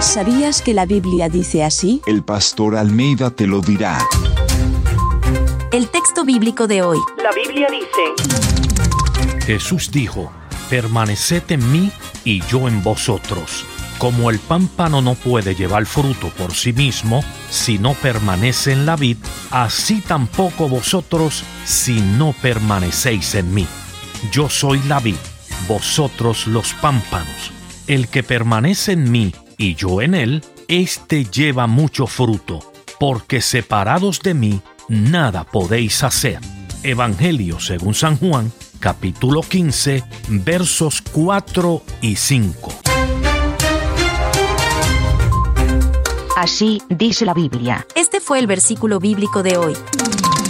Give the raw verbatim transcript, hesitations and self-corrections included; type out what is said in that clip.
¿Sabías que la Biblia dice así? El pastor Almeida te lo dirá. El texto bíblico de hoy. La Biblia dice: Jesús dijo: permaneced en mí y yo en vosotros. Como el pámpano no puede llevar fruto por sí mismo si no permanece en la vid, así tampoco vosotros si no permanecéis en mí. Yo soy la vid, vosotros los pámpanos. El que permanece en mí y yo en él, éste lleva mucho fruto, porque separados de mí nada podéis hacer. Evangelio según San Juan, capítulo quince, versos cuatro y cinco. Así dice la Biblia. Este fue el versículo bíblico de hoy.